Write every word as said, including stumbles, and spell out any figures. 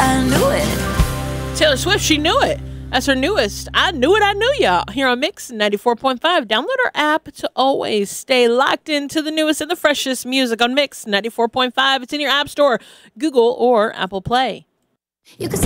I knew it. Taylor Swift, she knew it. That's her newest. I knew it, I knew ya. Here on Mix ninety-four point five. Download our app to always stay locked into the newest and the freshest music on Mix ninety-four point five. It's in your app store, Google, or Apple Play. You can